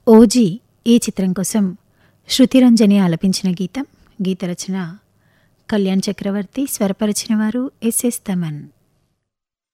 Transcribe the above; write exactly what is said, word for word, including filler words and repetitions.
OG ఈ చిత్రం కోసం శృతిరంజని ఆలపించిన గీతం. గీత రచన కళ్యాణ్ చక్రవర్తి, స్వరపరిచిన వారు ఎస్ఎస్ తమన్.